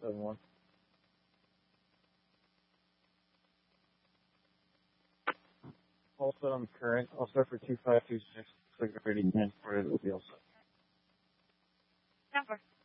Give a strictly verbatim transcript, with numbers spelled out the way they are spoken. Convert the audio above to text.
seven one. All set on the current. I'll start for two five two six. Click ready to transport it. It'll be all set. Number.